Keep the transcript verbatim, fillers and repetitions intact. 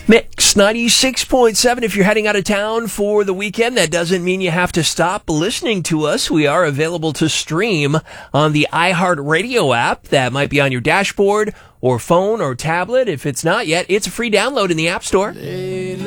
Mix ninety-six point seven. If you're heading out of town for the weekend, that doesn't mean you have to stop listening to us. We are available to stream on the iHeartRadio app. That might be on your dashboard or phone or tablet. If it's not yet, it's a free download in the App Store.